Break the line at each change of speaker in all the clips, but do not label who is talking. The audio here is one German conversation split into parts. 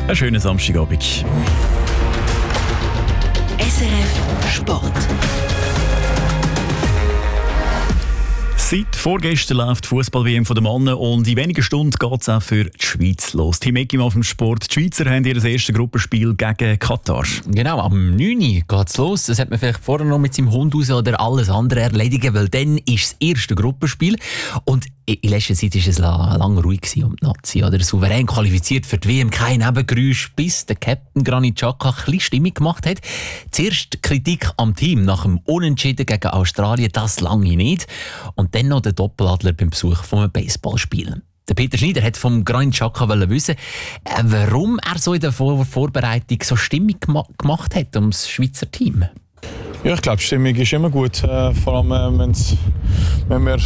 Einen schönen Samstagabend.
SRF Sport.
Seit vorgestern läuft die Fußball-WM der Männer und in wenigen Stunden geht es auch für die Schweiz los. Team Eckim auf dem Sport. Die Schweizer haben ihr erstes Gruppenspiel gegen Katar.
Genau, am 9. geht es los. Das hat man vielleicht vorher noch mit seinem Hund raus oder alles andere erledigen, weil dann ist das erste Gruppenspiel. Und in letzter Zeit war es lange ruhig um die Nazi. Oder souverän qualifiziert für die WM, kein Nebengeräusch, bis der Captain Granit Xhaka ein bisschen Stimmung gemacht hat. Zuerst Kritik am Team nach dem Unentschieden gegen Australien, das lange nicht. Und dann noch der Doppeladler beim Besuch von einem Baseballspiel. Der Peter Schneider hat vom Granit Xhaka wissen, warum er so in der Vorbereitung so Stimmung gemacht hat um das Schweizer Team.
Ja, ich glaube, die Stimmung ist immer gut. Vor allem, wenn wir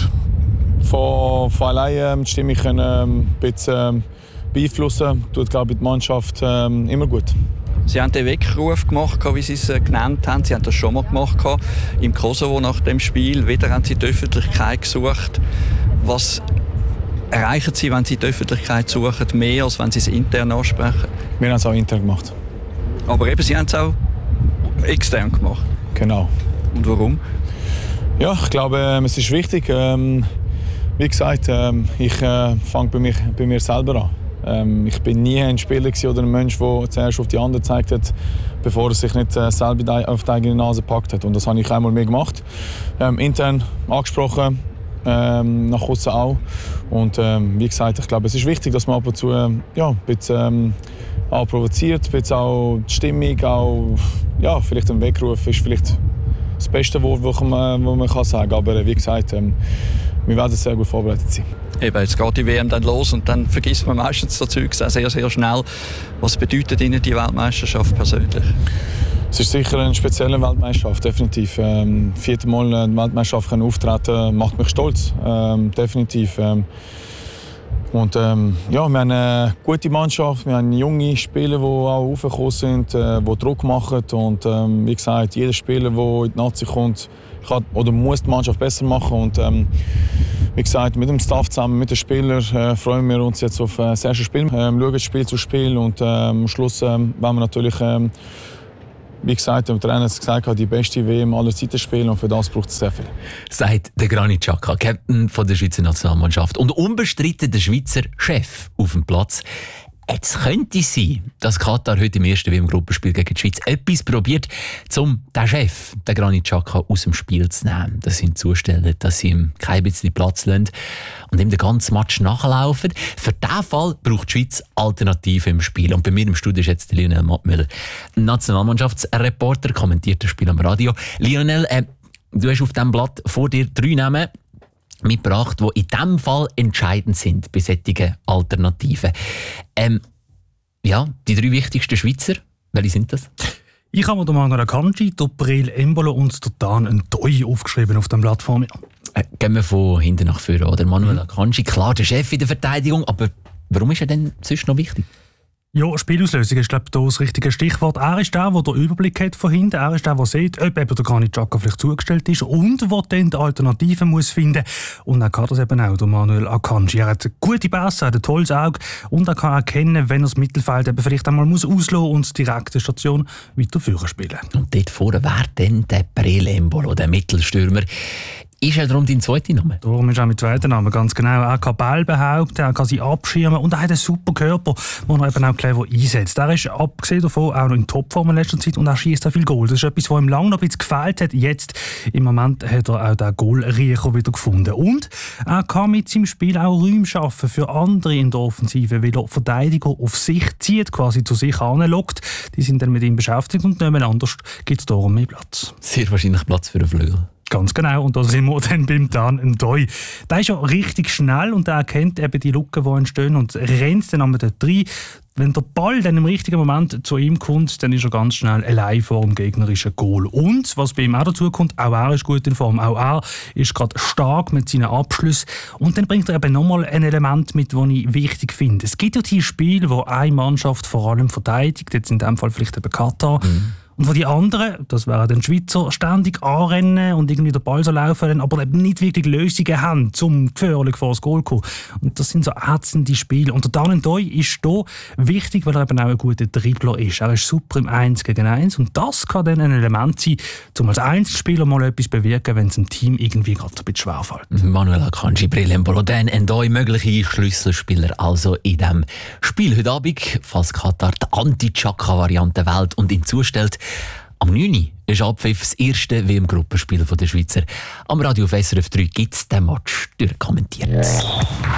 von alleine die Stimmung ein bisschen beeinflussen können, tut, glaube ich, die Mannschaft immer gut.
Sie haben den Weckruf gemacht, wie Sie es genannt haben. Sie haben das schon mal gemacht im Kosovo nach dem Spiel. Wieder haben Sie die Öffentlichkeit gesucht. Was erreichen Sie, wenn Sie die Öffentlichkeit suchen, mehr als wenn Sie es intern ansprechen?
Wir haben es auch intern gemacht.
Aber eben, Sie haben es auch extern gemacht.
Genau.
Und warum?
Ja, ich glaube, es ist wichtig. Wie gesagt, ich fange bei mir selber an. Ich bin nie ein Spieler oder ein Mensch, der zuerst auf die anderen gezeigt hat, bevor er sich nicht selber auf die eigene Nase gepackt hat. Und das habe ich einmal mehr gemacht. Intern angesprochen, nach außen auch. Und wie gesagt, ich glaube, es ist wichtig, dass man ab und zu ein bisschen auch provoziert, ein bisschen auch die Stimmung, auch, vielleicht ein Weckruf ist vielleicht das beste Wort, das man kann sagen kann. Aber wie gesagt, wir werden sehr gut vorbereitet sein.
Eben, jetzt geht die WM dann los und dann vergisst man meistens das Zeug sehr, sehr schnell. Was bedeutet Ihnen die Weltmeisterschaft persönlich?
Es ist sicher eine spezielle Weltmeisterschaft, definitiv. 4. Mal eine Weltmeisterschaft auftreten macht mich stolz, definitiv. Und wir haben eine gute Mannschaft, wir haben junge Spieler, die auch aufgekommen sind, die Druck machen. Und wie gesagt, jeder Spieler, der in die Nazi kommt, kann oder muss die Mannschaft besser machen. Und wie gesagt, mit dem Staff zusammen, mit den Spielern freuen wir uns jetzt auf das erste Spiel. Schauen Spiel zu Spiel und am Schluss wollen wir natürlich, wie gesagt, der Trainer hat gesagt, die beste WM aller Zeiten spielen und für das braucht es sehr viel.
Sagt der Granit Xhaka, Captain von der Schweizer Nationalmannschaft und unbestritten der Schweizer Chef auf dem Platz. Jetzt könnte es sein, dass Katar heute im ersten WM-Gruppenspiel gegen die Schweiz etwas probiert, um den Chef, den Granit Xhaka, aus dem Spiel zu nehmen. Dass sie ihm zustellen, dass sie ihm kein bisschen Platz lassen und ihm den ganzen Match nachlaufen. Für diesen Fall braucht die Schweiz Alternativen im Spiel. Und bei mir im Studio ist jetzt Lionel Mattmüller, Nationalmannschaftsreporter, kommentiert das Spiel am Radio. Lionel, du hast auf diesem Blatt vor dir 3 Namen mitgebracht, die in diesem Fall entscheidend sind bei solchen Alternativen. Die 3 wichtigsten Schweizer, welche sind das?
Ich habe mir den Manuel Akanji, den Breel Embolo und den Dan N'Doye aufgeschrieben auf dem Blatt vor mir.
Gehen wir von hinten nach vorne. Oder? Manuel Akanji, klar, der Chef in der Verteidigung, aber warum ist er denn sonst noch wichtig?
Ja, Spielauslösung ist, glaube ich, das richtige Stichwort. Er ist der den Überblick hat von hinten. Er ist der sieht, ob eben der Granit Xhaka vielleicht zugestellt ist und der dann die Alternativen muss finden. Und er kann das eben auch, der Manuel Akanji. Er hat gute Pässe, ein tolles Auge und er kann erkennen, wenn er das Mittelfeld eben vielleicht einmal auslassen muss und direkt die Station weiter führen spielen.
Und dort vorne wäre dann der Breel Embolo, der Mittelstürmer. Ist er darum dein zweiter Name?
Darum ist er mit zweiter Name, ganz genau. Er kann Ball behaupten, er kann sie abschirmen und er hat einen super Körper, den er eben auch clever einsetzt. Er ist abgesehen davon auch noch in Topform in letzter Zeit und er schießt auch viel Goal. Das ist etwas, was ihm lange noch ein bisschen gefehlt hat. Jetzt, im Moment, hat er auch den Goalriecher wieder gefunden. Und er kann mit seinem Spiel auch Räume schaffen für andere in der Offensive, weil er Verteidiger auf sich zieht, quasi zu sich anlockt. Die sind dann mit ihm beschäftigt und nicht mehr anders gibt es darum mehr Platz.
Sehr wahrscheinlich Platz für einen Flügel.
Ganz genau, und da sind wir dann beim Dan N'Doye. Der ist ja richtig schnell und er erkennt eben die Lücken, die entstehen und rennt dann einmal dort rein. Wenn der Ball dann im richtigen Moment zu ihm kommt, dann ist er ganz schnell allein vor dem gegnerischen Goal. Und, was bei ihm auch dazu kommt, auch er ist gut in Form. Auch er ist gerade stark mit seinen Abschlüssen. Und dann bringt er eben nochmal ein Element mit, das ich wichtig finde. Es gibt ja die Spiele, wo eine Mannschaft vor allem verteidigt, jetzt in diesem Fall vielleicht eben Katar. Und von die anderen, das wären dann Schweizer, ständig anrennen und irgendwie den Ball so laufen, aber eben nicht wirklich Lösungen haben, um gefährlich vor das Goal zu kommen. Und das sind so ätzende Spiele. Und der Dan N'Doye ist hier wichtig, weil er eben auch ein guter Dribbler ist. Er ist super im 1 gegen 1 und das kann dann ein Element sein, um als Einzelspieler mal etwas bewirken, wenn es dem Team irgendwie gerade ein bisschen schwerfällt.
Manuel Akanji, Brillembolo, Dan N'Doye, mögliche Schlüsselspieler also in diesem Spiel heute Abend, falls Katar die Anti-Chaka-Variante wählt und ihn zustellt. Am 9. Uhr ist Abpfiff das erste WM-Gruppenspiel der Schweizer. Am Radio auf SRF 3 gibt es den Match durchkommentiert.